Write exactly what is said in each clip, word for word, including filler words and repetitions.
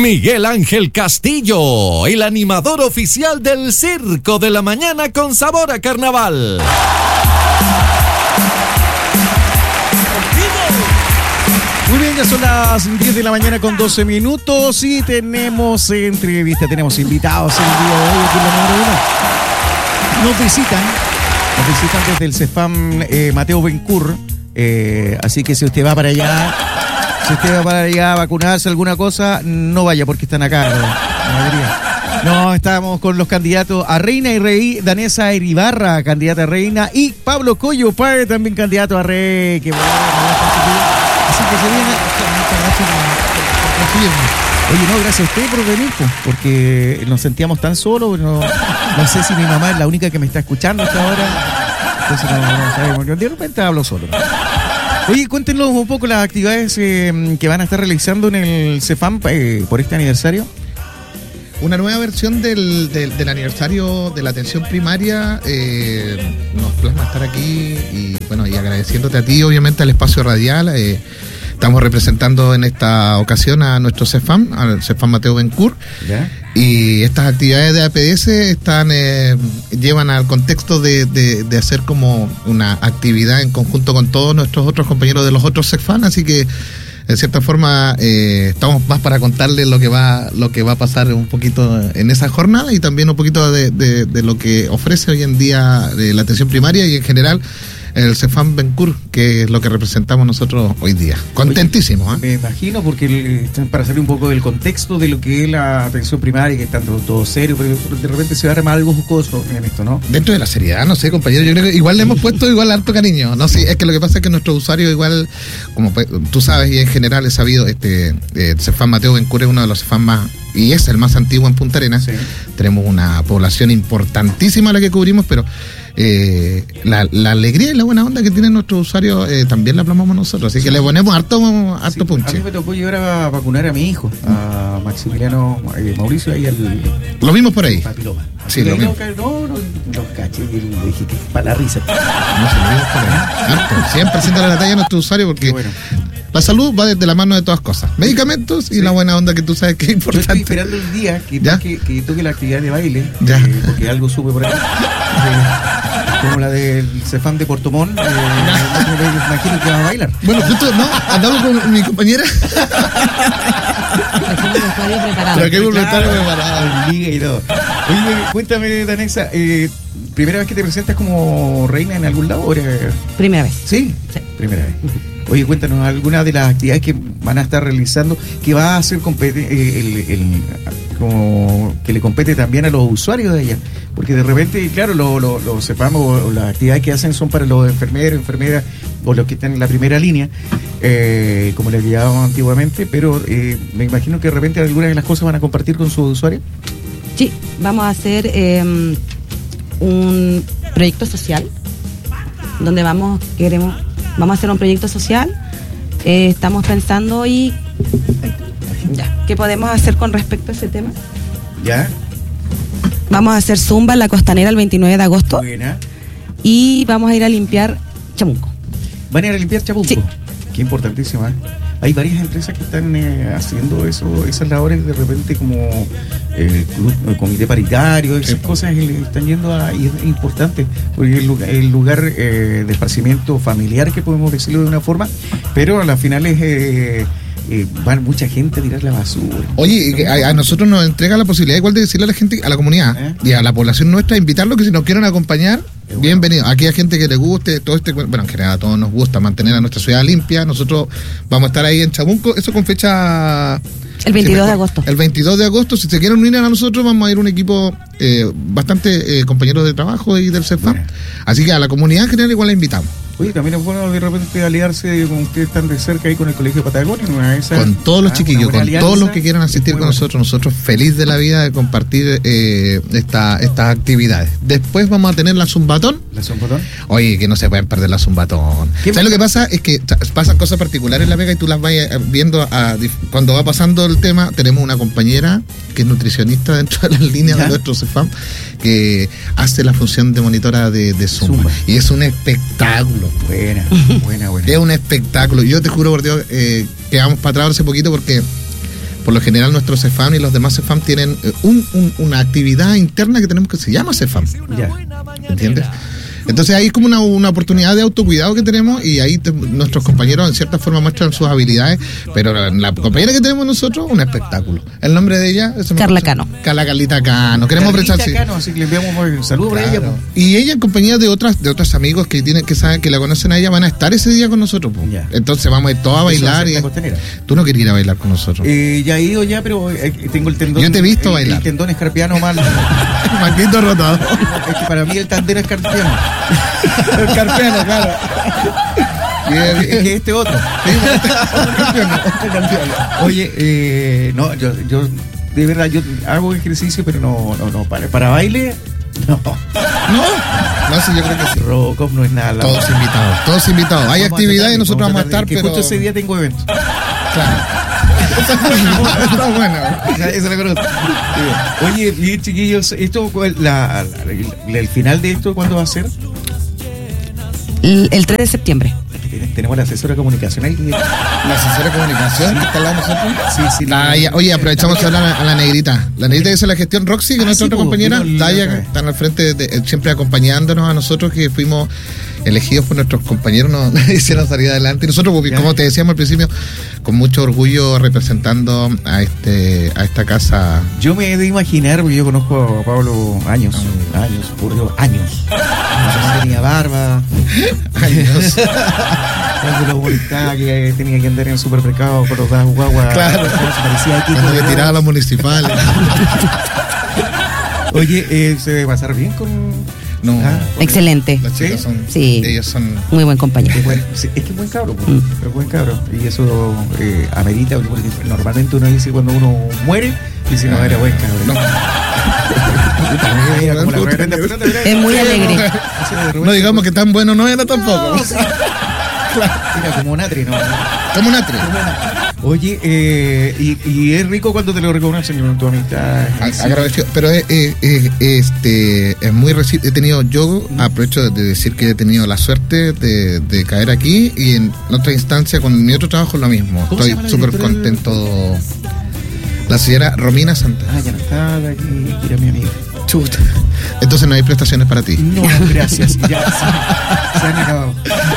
Miguel Ángel Castillo, el animador oficial del Circo de la Mañana con sabor a carnaval. Muy bien, ya son las diez de la mañana con doce minutos y tenemos entrevista, tenemos invitados el día de hoy aquí en la número uno. Nos visitan, nos visitan desde el CEFAM eh, Mateo Bencur, eh, así que si usted va para allá, si usted va para allá a vacunarse alguna cosa, no vaya porque están acá, la mayoría. No, estamos con los candidatos a reina y rey, Danesa Iribarra, candidata a reina, y Pablo Coyo, padre, también candidato a rey. Qué bueno, así que se viene. Muchas gracias por recibirnos. Oye, no, gracias a usted por venir, pues, porque nos sentíamos tan solos. No, no sé si mi mamá es la única que me está escuchando hasta ahora. Entonces no, no sabemos. Yo de repente hablo solo. Oye, cuéntenos un poco las actividades eh, que van a estar realizando en el CEFAM eh, por este aniversario. Una nueva versión del, del, del aniversario de la atención primaria. Eh, nos plasma estar aquí y bueno, y agradeciéndote a ti, obviamente, al espacio radial. Eh, estamos representando en esta ocasión a nuestro CEFAM, al CEFAM Mateo Bencur. ¿Ya? Y estas actividades de A P S están eh, llevan al contexto de, de, de hacer como una actividad en conjunto con todos nuestros otros compañeros de los otros CEFAM, así que en cierta forma eh, estamos más para contarles lo que va lo que va a pasar un poquito en esa jornada y también un poquito de, de, de lo que ofrece hoy en día eh, la atención primaria y en general el CEFAM Bencur, que es lo que representamos nosotros hoy día. Contentísimos, ¿eh? Me imagino, porque para salir un poco del contexto de lo que es la atención primaria, que está todo serio, pero de repente se va a armar algo jocoso en esto, ¿no? Dentro de la seriedad, no sé, compañero, yo creo que igual le hemos puesto igual harto cariño. No sé, es que lo que pasa es que nuestros usuarios igual, como tú sabes y en general he sabido, este el CEFAM Mateo Bencur es uno de los CEFAM más, y es el más antiguo en Punta Arenas. Sí. Tenemos una población importantísima la que cubrimos, pero Eh, la, la alegría y la buena onda que tienen nuestros usuarios eh, también la plasmamos nosotros, así sí. que le ponemos harto, harto sí, punche. A mí me tocó llevar a vacunar a mi hijo, a Maximiliano eh, Mauricio, ahí al... Lo vimos por ahí. Papiloma. Sí, lo vimos. No, no, los caché y le dije que para la risa. No se lo vimos por ahí. Harto. Siempre haciendo la talla a nuestros usuarios porque bueno, la salud va desde la mano de todas cosas. Medicamentos y sí. la buena onda que tú sabes que es importante. Yo estoy esperando el día que toque, que toque la actividad de baile, ya. Eh, porque algo sube por ahí. eh, como la del CEFAM de Puerto Montt, eh, me imagino que va a bailar. Bueno, justo, no, andamos con mi compañera. Traje un vestuario preparado. Liga y todo. Oye, cuéntame, Danesa, eh, ¿primera vez que te presentas como reina en algún lado? ¿O era... Primera vez. ¿Sí? Sí. Primera vez. Oye, cuéntanos algunas de las actividades que van a estar realizando, que va a hacer compete, eh, el, el, como que le compete también a los usuarios de allá, porque de repente, claro, lo, lo, lo sepamos, o, o las actividades que hacen son para los enfermeros, enfermeras, o los que están en la primera línea, eh, como les llamábamos antiguamente, pero eh, me imagino que de repente algunas de las cosas van a compartir con sus usuarios. Sí, vamos a hacer eh, un proyecto social, donde vamos, queremos... Vamos a hacer un proyecto social, eh, estamos pensando y ya, ¿qué podemos hacer con respecto a ese tema? ¿Ya? Vamos a hacer Zumba en la Costanera el veintinueve de agosto. Buena. Y vamos a ir a limpiar Chamunco. ¿Van a ir a limpiar Chamunco? Sí. Qué importantísima, ¿eh? Hay varias empresas que están eh, haciendo eso, esas labores de repente como eh, club, el comité paritario, esas sí. cosas que están yendo a, y es importante, porque el lugar, el lugar eh, de esparcimiento familiar, que podemos decirlo de una forma, pero a la final es... Eh, Eh, van mucha gente a tirar la basura. Oye, a, a nosotros nos entrega la posibilidad igual de decirle a la gente, a la comunidad ¿Eh? y a la población nuestra, invitarlos que si nos quieren acompañar, bueno. bienvenidos. Aquí hay gente que le guste todo este, bueno, en general a todos nos gusta mantener a nuestra ciudad limpia. Nosotros vamos a estar ahí en Chamunco, eso con fecha... El veintidós de agosto. El veintidós de agosto, si se quieren unir a nosotros, vamos a ir un equipo eh, bastante eh, compañeros de trabajo y del CEFAM. Bueno. Así que a la comunidad en general igual la invitamos. Oye, también es bueno de repente aliarse con ustedes tan de cerca ahí con el Colegio Patagonia. Una esa, con todos los ah, chiquillos, con alianza, todos los que quieran asistir con bueno. nosotros. Nosotros feliz de la vida de compartir eh, esta, estas actividades. Después vamos a tener la Zumbatón. ¿La Zumbatón? Oye, que no se pueden perder la Zumbatón. ¿Sabes lo que pasa? Es que pasan cosas particulares en la Vega y tú las vas viendo a, a, cuando va pasando el tema. Tenemos una compañera que es nutricionista dentro de las líneas ¿Ya? de nuestro CEFAM, que hace la función de monitora de, de Zumba. Zumba. Y es un espectáculo. Buena, buena, buena. Es un espectáculo. Yo te juro por Dios, eh, quedamos para atrás hace poquito porque por lo general nuestros CEFAM y los demás CEFAM tienen eh, un, un, una actividad interna que tenemos que se llama CEFAM. Ya. ¿Entiendes? Entonces ahí es como una, una oportunidad de autocuidado que tenemos y ahí te, nuestros compañeros en cierta forma muestran sus habilidades, pero la, la compañera que tenemos nosotros, un espectáculo. El nombre de ella es Carla Cano. Carla Carlita Cano. Queremos Carlita prestar Cano, así que le enviamos un saludo Claro. para ella. po. Y ella en compañía de otras de otros amigos que tienen que saben que la conocen a ella van a estar ese día con nosotros. po. Ya. Entonces vamos a ir todos a Eso va a bailar. ser Y la Costanera. tú no querías ir a bailar con nosotros. Eh, ya he ido ya, pero eh, tengo el tendón. Yo te he visto el, bailar. El tendón escarpiano mal. Maldito rotado. Es que para mí el tandero es escarpiano. El carpiano, claro. Es que este otro. Oye, eh, no, yo, yo de verdad yo hago ejercicio, pero no, no, no para, para baile, no. No, no sé, yo creo que sí. Robocop no es nada. la- Todos invitados, todos invitados. Hay Vamos a actividad tratar, y nosotros vamos a estar, que pero. justo ese día tengo evento. Claro. Está bueno. Esa- esa la conozco. Oye, y chiquillos, esto, la, la- la- el final de esto, ¿cuándo va a ser? El, el tres de septiembre. Tenemos la asesora comunicacional. que- La asesora de comunicación que está al lado de nosotros. Sí, sí. La- ya- oye, aprovechamos de hablar a, a la negrita. La negrita que hizo la gestión, Roxy, que es Ah, nuestra sí, otra po, compañera. vino el- Daya, que están al frente, de- de- siempre acompañándonos a nosotros, que fuimos elegidos por nuestros compañeros, nos hicieron salir adelante. Y nosotros, pues, Ya. como te decíamos al principio, con mucho orgullo representando a este a esta casa. Yo me he de imaginar, porque yo conozco a Pablo años, años, por Dios, años. Cuando tenía barba, Años. cuando lo molestaba, que tenía que andar en el supermercado con los dos guaguas. Claro. Se parecía a Kiko Cuando le de tiraba a los municipales. Oye, eh, ¿se debe pasar bien con...? No. Ah, Excelente. Las chicas ¿Sí? son. Sí. Ellos son. Muy buen compañero. Es, buen- sí, es que es buen cabro, pues, Mm. es buen cabro. Y eso eh, amerita, porque normalmente uno dice cuando uno muere, dice, no, era buen cabro. No. Era como la reverenda Fernanda, era- Es muy alegre. No digamos que tan bueno no era tampoco. No, sí. Era como un atri, ¿no? Como un atre. Oye, eh, y, y es rico cuando te lo reconocen con tu amistad. A- Agradecido, pero es, es- es- este, es muy reciente. He tenido, yo aprovecho de decir que he tenido la suerte de, de caer aquí y en otra instancia con mi otro trabajo lo mismo. ¿Cómo se Estoy llama la súper directora del- contento. La señora Romina Santa. Ah, ya no está de aquí, que era mi amiga. Chuta. Entonces no hay prestaciones para ti. No, gracias. Ya se, se han acabado.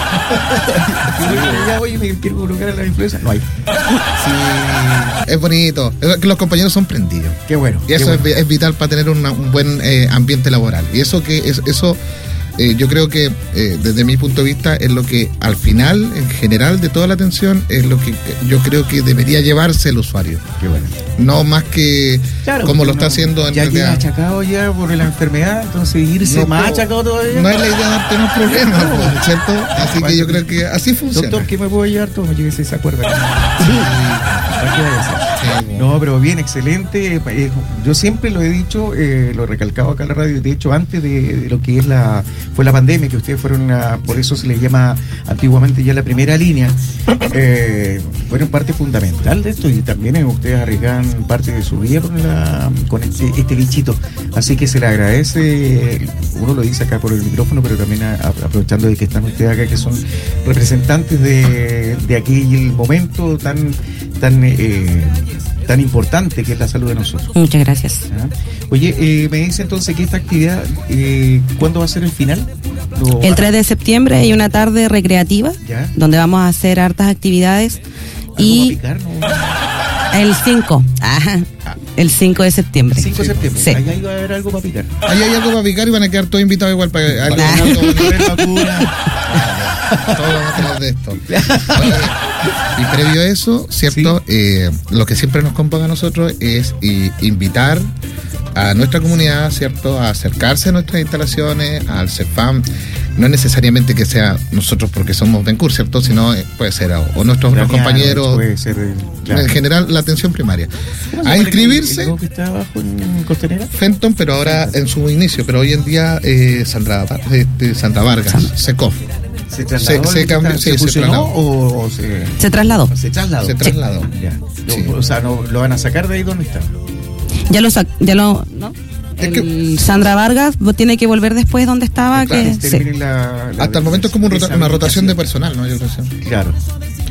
Y ya, oye, me quiero colocar a la influencia. No hay. Sí, es bonito. Es que los compañeros son prendidos. Qué bueno. Y eso qué es, bueno. vi- es vital para tener una- un buen eh, ambiente laboral. Y eso que es, eso eh, yo creo que eh, desde mi punto de vista es lo que al final, en general de toda la atención, es lo que yo creo que debería llevarse el usuario. Qué bueno. No más que Claro, como lo porque está uno haciendo en ya llega realidad. achacado ya por la enfermedad, entonces irse No, más po- achacado todavía. No es la idea darte más problemas, No. pues, ¿cierto? Así que yo creo que así funciona. Doctor, ¿qué me puedo llevar? Todo, llévese esa cuerda. ¿Para qué vaya a hacer? Sí, pues. No, pero bien, excelente. Eh, yo siempre lo he dicho, eh, lo he recalcado acá en la radio. De hecho, antes de, de lo que es la fue la pandemia, que ustedes fueron, a, por eso se le llama antiguamente ya la primera línea, eh, fueron parte fundamental de esto y también eh, ustedes arriesgan parte de su vida con, la, con este, este bichito. Así que se le agradece, uno lo dice acá por el micrófono, pero también a- a- aprovechando de que están ustedes acá, que son representantes de, de aquel momento tan, tan eh, tan importante que es la salud de nosotros. Muchas gracias. ¿Ah? Oye, eh, me dice entonces que esta actividad, eh, ¿cuándo va a ser el final? Lo- El tres de septiembre hay una tarde recreativa ¿Ya? donde vamos a hacer hartas actividades. ¿Algo para Y picar, no? el cinco, ajá, el cinco de septiembre. cinco de septiembre. Sí. Ahí iba a haber algo para picar. Ahí hay algo para picar y van a quedar todos invitados igual para algo Ah. Todos vamos a tener de esto. Oye, y previo a eso, ¿cierto? Eh, lo que siempre nos compone a nosotros es eh, invitar a nuestra comunidad, ¿cierto? A acercarse a nuestras instalaciones, al CEFAM. No es necesariamente que sea nosotros porque somos Bencur, ¿cierto? Sino eh, puede ser o, o nuestros otros Damián, compañeros. Puede ser, eh, claro. En general, la atención primaria. ¿Cómo se A llama el- inscribirse. el que está abajo en Costanera? Fenton, pero ahora en su inicio, pero hoy en día eh, Sandra, este, Sandra Vargas, Secov, ¿Se trasladó? Se- se el que cambió, está- sí, ¿Se se fusionó trasladó. o, o se, Se trasladó. se trasladó? se trasladó. Ya. Sí. Lo- O sea, no, lo van a sacar de ahí donde está. Ya lo sac- ya lo, ¿no? Es que- El Sandra Vargas tiene que volver después donde estaba. Claro, que, Este, sí. miren la- la- Hasta el momento es como un rota- una rotación de personal. personal, ¿no? Yo creo que sí. Claro.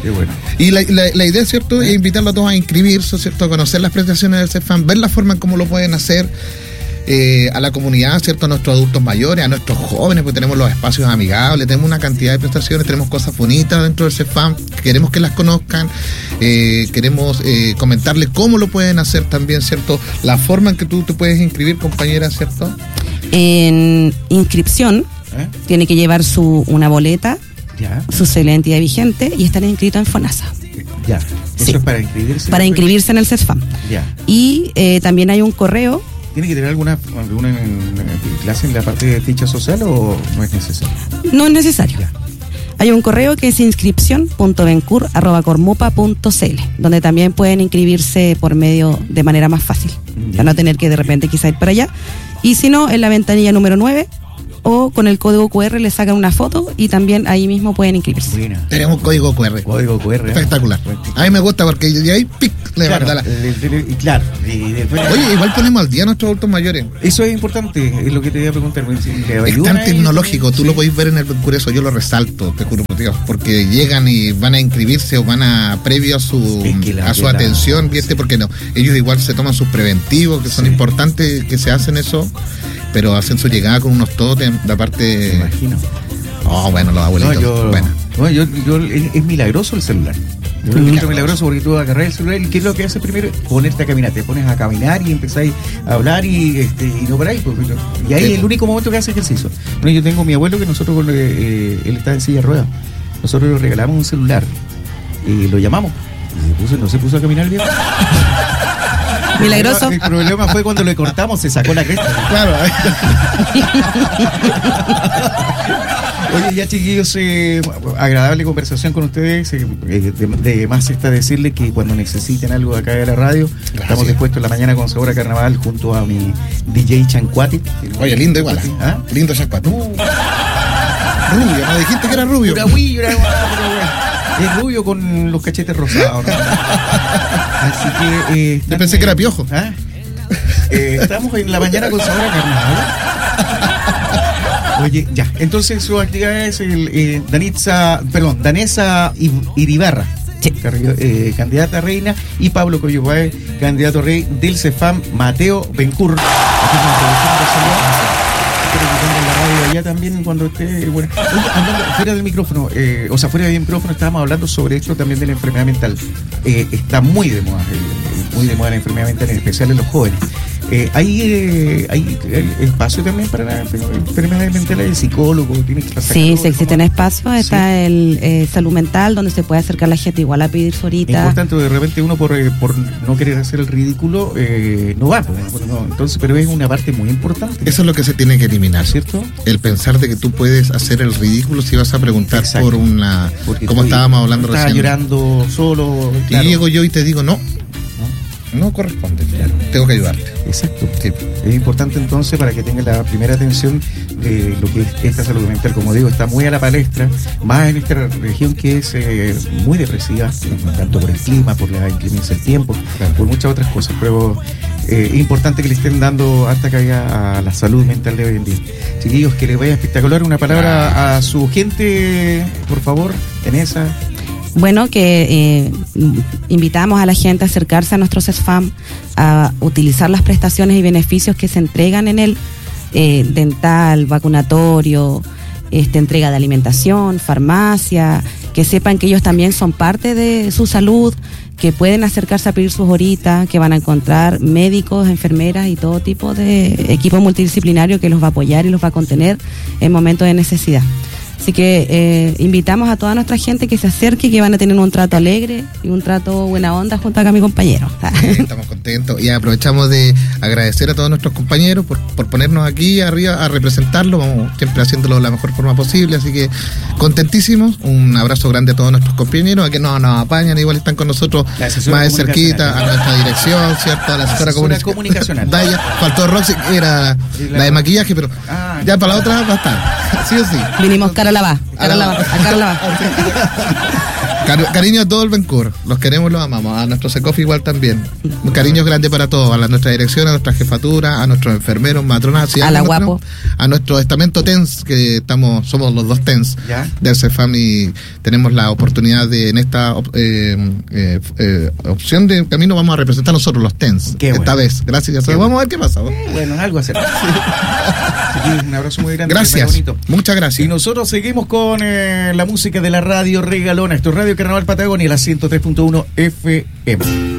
Qué bueno. Y la, la, la idea, ¿cierto?, es invitarlo a todos a inscribirse, ¿cierto?, a conocer las prestaciones del CESFAM, ver la forma en cómo lo pueden hacer, eh, a la comunidad, ¿cierto?, a nuestros adultos mayores, a nuestros jóvenes, porque tenemos los espacios amigables, tenemos una cantidad de prestaciones, tenemos cosas bonitas dentro del CESFAM, queremos que las conozcan, eh, queremos eh, comentarles cómo lo pueden hacer también, ¿cierto?, la forma en que tú te puedes inscribir, compañera, ¿cierto? En inscripción, ¿Eh? tiene que llevar su una boleta, ya, su cédula de identidad vigente y estar inscrito en FONASA. Ya, eso sí. Es para inscribirse. Para inscribirse en el CESFAM. Ya. Y eh, también hay un correo. ¿Tiene que tener alguna, alguna clase en la parte de ficha social o no es necesario? No es necesario. Ya. Hay un correo que es inscripción punto bencur arroba cormupa punto c l, donde también pueden inscribirse por medio de manera más fácil, ya, para no tener que de repente quizá ir para allá. Y si no, en la ventanilla número nueve o con el código cu erre le sacan una foto y también ahí mismo pueden inscribirse. Buena. Tenemos código cu erre. Código cu erre. Espectacular. A mí me gusta porque ya hay pic. Claro, la... y claro. Y después... Oye, igual ponemos al día a nuestros adultos mayores. Eso es importante, es lo que te iba a preguntar. Es tan tecnológico, tú sí. lo podéis ver en el curso, yo lo resalto, te juro, porque llegan y van a inscribirse o van a previo a su es que la, a su la, atención, ¿viste? Sí. Porque no, ellos igual se toman sus preventivos, que son sí. importantes, que se hacen eso, pero hacen su llegada con unos tótems, de aparte. Me imagino. Oh, bueno, los abuelitos. No, yo, bueno. no, yo, yo, es, es milagroso el celular. Yo lo encuentro milagroso porque tú agarras el celular y ¿qué es lo que haces primero? Ponerte a caminar. Te pones a caminar y empezáis a hablar y, este, y no paráis. Pues, y ahí sí. es el único momento que hace ejercicio. Bueno, yo tengo a mi abuelo que nosotros, eh, él está en silla de ruedas. Nosotros le regalamos un celular y lo llamamos. Y se puso, no se puso a caminar bien. Milagroso. El problema fue cuando le cortamos, se sacó la cresta. Claro. Oye, ya chiquillos, eh, agradable conversación con ustedes. Eh, de, de más está decirle que cuando necesiten algo de acá de la radio, gracias. Estamos dispuestos en la mañana con Sabor a Carnaval junto a mi D J Chancuati. Oye, lindo igual. ¿Ah? Lindo Chancuati. Uh. Rubio, ¿no dijiste que era rubio? Era rubio, era es rubio con los cachetes rosados, ¿no? Así que... Eh, Yo pensé que era piojo. ¿Ah? Eh, estamos en la mañana con Sabor a Carnaval. Oye, ya. Entonces su actividad es el eh, Danitza, perdón, Danesa Iribarra, sí. eh, candidata a reina, y Pablo Coyobay, candidato a rey del CESFAM, Mateo Bencur. Allá también cuando esté bueno, andando fuera del micrófono, eh, o sea, fuera del micrófono estábamos hablando sobre esto también de la enfermedad mental. Eh, está muy de moda, eh, muy de moda la enfermedad mental, en especial en los jóvenes. Eh, ¿hay, eh, ¿Hay espacio también para las enfermedades mentales? ¿El psicólogo tiene que pasar? Sí, sí existen espacios. Está sí. el eh, salud mental, donde se puede acercar la gente igual a pedir su horita. Es importante, de repente uno por, eh, por no querer hacer el ridículo eh, no va, pues, no, entonces, pero es una parte muy importante. Eso es lo que se tiene que eliminar, ¿cierto? El pensar de que tú puedes hacer el ridículo si vas a preguntar Exacto. por una... Porque como estábamos hablando recién. Estaba llorando solo. Claro. Y llego yo y te digo, no. No corresponde, claro. Tengo que ayudarte. Exacto. Sí. Es importante entonces para que tenga la primera atención de lo que es esta salud mental. Como digo, está muy a la palestra, más en esta región que es eh, muy depresiva, tanto por el clima, por la inclemencia del tiempo, claro. por muchas otras cosas. Pero eh, es importante que le estén dando hasta acá a la salud mental de hoy en día. Chiquillos, que les vaya espectacular. Una palabra claro. a su gente, por favor, Teresa. Bueno, que eh, invitamos a la gente a acercarse a nuestro CESFAM, a utilizar las prestaciones y beneficios que se entregan en él, eh, dental, vacunatorio, este, entrega de alimentación, farmacia, que sepan que ellos también son parte de su salud, que pueden acercarse a pedir sus horitas, que van a encontrar médicos, enfermeras y todo tipo de equipo multidisciplinario que los va a apoyar y los va a contener en momentos de necesidad. Así que eh, invitamos a toda nuestra gente que se acerque, que van a tener un trato alegre y un trato buena onda junto acá a mi compañero. Sí, estamos contentos y aprovechamos de agradecer a todos nuestros compañeros por, por ponernos aquí arriba a representarlo, vamos siempre haciéndolo de la mejor forma posible, así que contentísimos, un abrazo grande a todos nuestros compañeros, a que no nos apañan, igual están con nosotros más de cerquita, a nuestra dirección, ¿cierto? A la asesora comunica- comunicacional. Daya, faltó Roxy, era la, la de maquillaje, pero ah, ya para la otra va a estar, sí o sí. Vinimos cara a la va, cara a la va, cara a la va. Car- cariño a todo el Bencur, los queremos, los amamos, a nuestro Secofi igual también. Un cariño grande para todos, a la, nuestra dirección, a nuestra jefatura, a nuestros enfermeros, matronas, a la guapo, a nuestro estamento T E N S, que estamos, somos los dos T E N S ¿Ya? del Cefam, y tenemos la oportunidad de, en esta eh, eh, eh, opción de camino, vamos a representar nosotros los T E N S. Qué esta bueno. vez, gracias, Qué vamos bueno. a ver qué pasa. Eh, bueno, algo hacer. Un abrazo muy grande. Gracias, muy bonito. muchas gracias. Y nosotros seguimos con eh, la música de la radio regalona. Esto es Radio Carnaval Patagonia, la ciento tres punto uno F M.